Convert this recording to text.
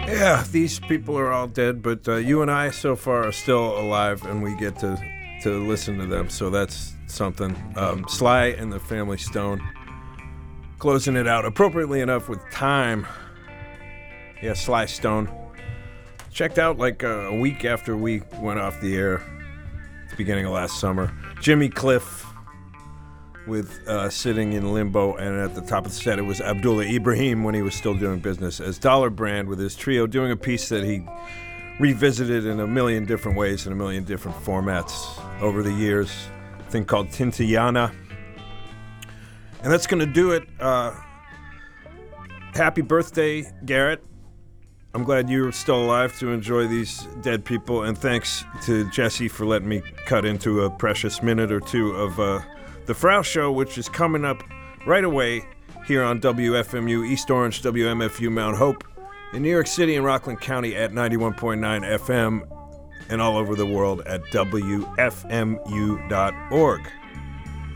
Yeah, these people are all dead, but you and I so far are still alive, and we get to listen to them, so that's something. Sly and the Family Stone closing it out appropriately enough with Time. Yeah, Sly Stone. Checked out like a week after we went off the air at the beginning of last summer. Jimmy Cliff with Sitting in Limbo, and at the top of the set it was Abdullah Ibrahim when he was still doing business as Dollar Brand with his trio, doing a piece that he revisited in a million different ways, in a million different formats over the years. A thing called Tintayana. And that's going to do it. Happy birthday, Garrett. I'm glad you're still alive to enjoy these dead people, and thanks to Jesse for letting me cut into a precious minute or two of The Frau Show, which is coming up right away here on WFMU East Orange, WMFU Mount Hope, in New York City and Rockland County at 91.9 FM, and all over the world at WFMU.org.